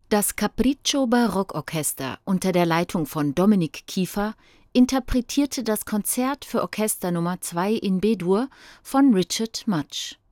Das Capriccio Barockorchester unter der Leitung von Dominik Kiefer interpretierte das Konzert für Orchester Nr. 2 in B-Dur von Richard Mutch.